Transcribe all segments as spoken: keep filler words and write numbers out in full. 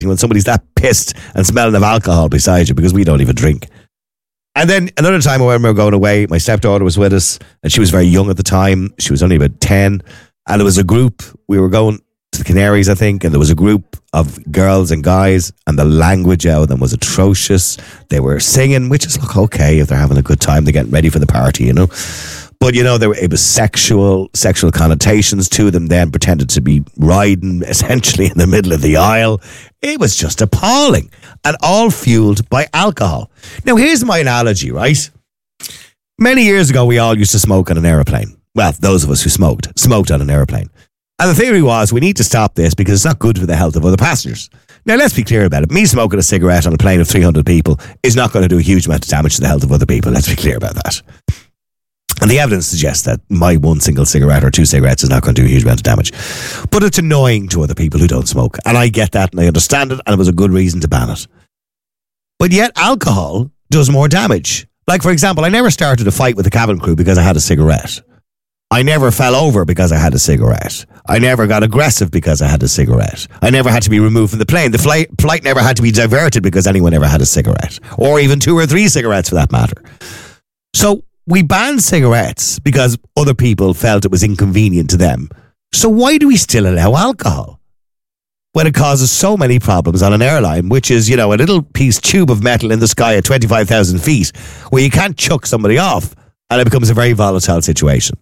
when somebody's that pissed and smelling of alcohol beside you, because we don't even drink. And then another time when we were going away, my stepdaughter was with us, and she was very young at the time. She was only about ten, and there was a group. We were going to the Canaries, I think, and there was a group of girls and guys, and the language out of them was atrocious. They were singing, which is, look, okay, if they're having a good time, they're getting ready for the party, you know. But, you know, there were, it was sexual, sexual connotations to them, then pretended to be riding essentially in the middle of the aisle. It was just appalling, and all fueled by alcohol. Now, here's my analogy, right? Many years ago, we all used to smoke on an aeroplane. Well, those of us who smoked, smoked on an aeroplane. And the theory was, we need to stop this because it's not good for the health of other passengers. Now, let's be clear about it. Me smoking a cigarette on a plane of three hundred people is not going to do a huge amount of damage to the health of other people. Let's be clear about that. And the evidence suggests that my one single cigarette or two cigarettes is not going to do a huge amount of damage. But it's annoying to other people who don't smoke. And I get that and I understand it, and it was a good reason to ban it. But yet alcohol does more damage. Like, for example, I never started a fight with the cabin crew because I had a cigarette. I never fell over because I had a cigarette. I never got aggressive because I had a cigarette. I never had to be removed from the plane. The flight, flight never had to be diverted because anyone ever had a cigarette. Or even two or three cigarettes for that matter. So we banned cigarettes because other people felt it was inconvenient to them. So why do we still allow alcohol when it causes so many problems on an airline, which is, you know, a little piece tube of metal in the sky at twenty-five thousand feet where you can't chuck somebody off and it becomes a very volatile situation.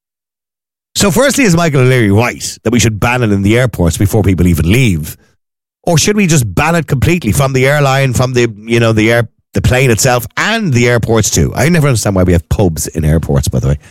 So firstly, is Michael O'Leary right that we should ban it in the airports before people even leave? Or should we just ban it completely from the airline, from the, you know, the air, the plane itself and the airports too? I never understand why we have pubs in airports, by the way.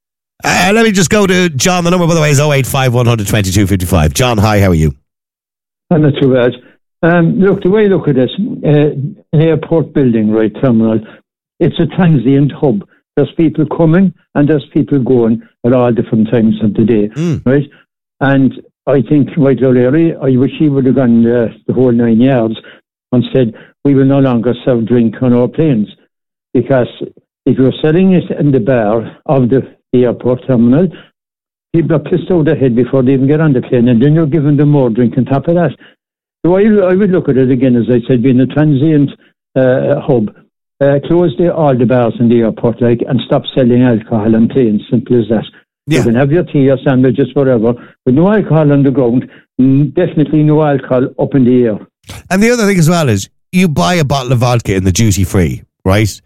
Uh, let me just go to John. The number, by the way, is oh eight five, one hundred, twenty-two fifty-five. John, hi, how are you? I'm not too bad. Um, look, the way I look at this, uh, an airport building, right, terminal, it's a transient hub. There's people coming and there's people going at all different times of the day, mm. right? And I think Michael O'Leary, I wish he would have gone uh, the whole nine yards and said, we will no longer serve drink on our planes. Because if you're selling it in the bar of the, the airport terminal, people are pissed out their head before they even get on the plane, and then you're giving them more drink on top of that. So I, I would look at it again, as I said, being a transient uh, hub. Uh, close the, all the bars in the airport, like, and stop selling alcohol on planes. Simple as that. Yeah. You can have your tea, your sandwiches, whatever, but no alcohol on the ground. Definitely no alcohol up in the air. And the other thing as well is, you buy a bottle of vodka in the duty free, right?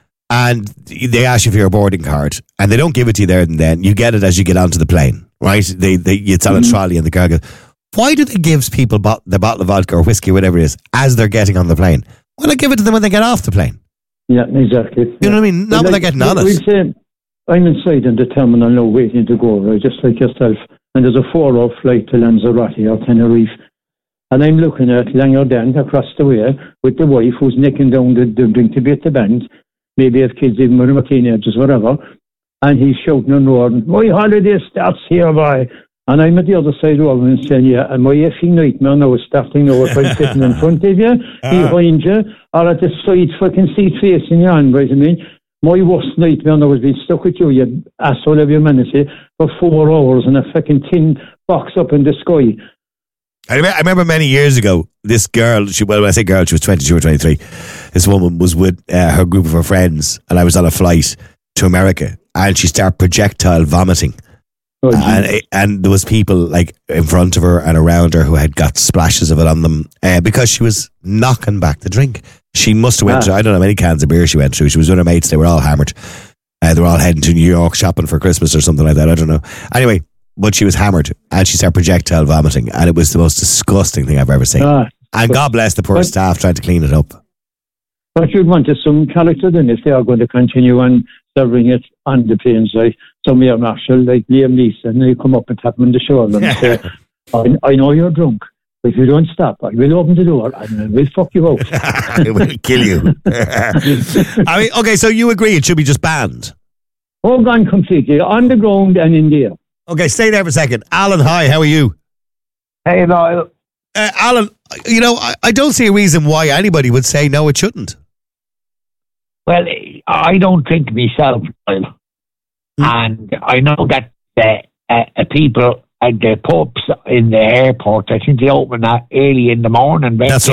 And they ask you for your boarding card, and they don't give it to you there and then. You get it as you get onto the plane, right? They, they, it's on a trolley in the cargo. Why do they give people bot- the bottle of vodka or whiskey, whatever it is, as they're getting on the plane? Why not give it to them when they get off the plane? Yeah, exactly. You know what I mean? Not when they're getting on it. We'll say, I'm inside in the terminal now waiting to go, right, just like yourself. And there's a four-hour flight to Lanzarote or Tenerife. And I'm looking at Langerdan across the way with the wife who's nicking down the, the drink to be at the band. Maybe have kids even when they were teenagers, whatever. And he's shouting and roaring, my holiday starts here, boy. And I'm at the other side of him and saying, yeah, and my effing nightmare now is starting now if I'm sitting in front of you, uh. behind you, or at the side fucking seat facing you on, right? I mean, my worst nightmare now is being stuck with you, you asshole of humanity, for four hours in a fucking tin box up in the sky. I remember, I remember many years ago, this girl, she, well, when I say girl, she was twenty-two or twenty-three. This woman was with uh, her group of her friends, and I was on a flight to America, and she started projectile vomiting. Oh, and, and there was people like in front of her and around her who had got splashes of it on them uh, because she was knocking back the drink. She must have went ah. through, I don't know how many cans of beer she went through. She was with her mates, they were all hammered. Uh, they were all heading to New York shopping for Christmas or something like that, I don't know. Anyway, but she was hammered and she started projectile vomiting, and it was the most disgusting thing I've ever seen. Ah, and God bless the poor but, staff trying to clean it up. But you'd want some character then if they are going to continue on serving it on the planes, like some air marshal like Liam Neeson, and they come up and tap them on the shoulder and say, I, I know you're drunk, but if you don't stop, I will open the door and I will fuck you out. I will kill you. I mean, okay, so you agree it should be just banned? Oh, gone completely, on the ground and in the air. Okay, stay there for a second. Alan, hi, how are you? Hey, Niall. Uh, Alan, you know, I, I don't see a reason why anybody would say no, it shouldn't. Well, I don't drink myself, mm. and I know that uh, uh, people And the pubs in the airport, I think they open at early in the morning. That's